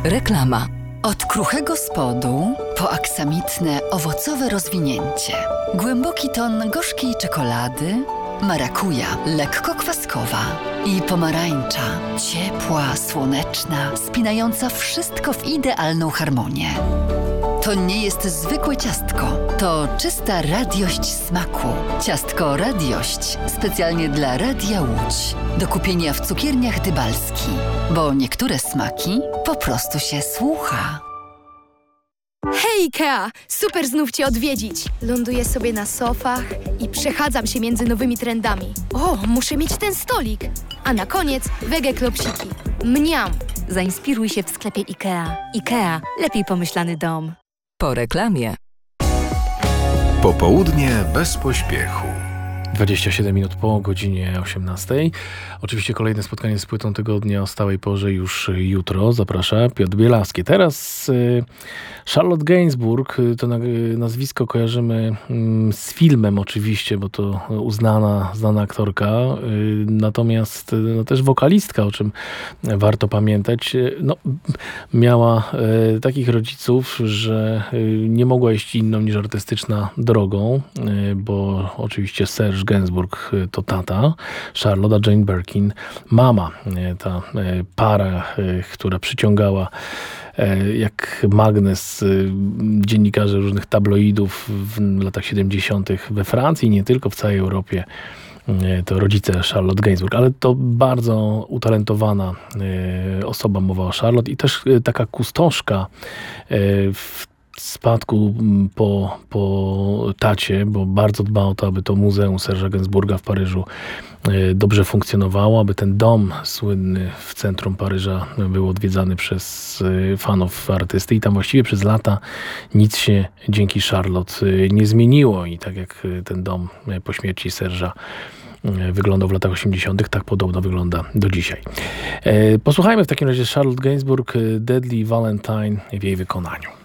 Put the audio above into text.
Reklama. Od kruchego spodu po aksamitne, owocowe rozwinięcie. Głęboki ton gorzkiej czekolady, marakuja lekko kwaskowa i pomarańcza ciepła, słoneczna, spinająca wszystko w idealną harmonię. To nie jest zwykłe ciastko, to czysta radiość smaku. Ciastko Radiość specjalnie dla Radia Łódź. Do kupienia w cukierniach Dybalski, bo niektóre smaki po prostu się słucha. Hej Ikea! Super znów Cię odwiedzić. Ląduję sobie na sofach i przechadzam się między nowymi trendami. O, muszę mieć ten stolik. A na koniec wege klopsiki. Mniam! Zainspiruj się w sklepie IKEA. IKEA. Lepiej pomyślany dom. Po reklamie. Popołudnie bez pośpiechu. 27 minut po godzinie 18. Oczywiście kolejne spotkanie z płytą tygodnia o stałej porze już jutro. Zaprasza Piotr Bielawski. Teraz Charlotte Gainsbourg. To nazwisko kojarzymy z filmem oczywiście, bo to znana aktorka. Natomiast też wokalistka, o czym warto pamiętać. Miała takich rodziców, że nie mogła iść inną niż artystyczna drogą, bo oczywiście Serge Gainsbourg to tata, Charlotte, a Jane Birkin mama. Ta para, która przyciągała jak magnes dziennikarzy różnych tabloidów w latach 70. we Francji, nie tylko, w całej Europie. To rodzice Charlotte Gainsbourg, ale to bardzo utalentowana osoba, mowa o Charlotte, i też taka kustoszka w spadku po tacie, bo bardzo dba o to, aby to muzeum Serge'a Gainsbourga w Paryżu dobrze funkcjonowało, aby ten dom słynny w centrum Paryża był odwiedzany przez fanów artysty, i tam właściwie przez lata nic się dzięki Charlotte nie zmieniło, i tak jak ten dom po śmierci Serge'a wyglądał w latach 80., tak podobno wygląda do dzisiaj. Posłuchajmy w takim razie Charlotte Gainsbourg, Deadly Valentine w jej wykonaniu.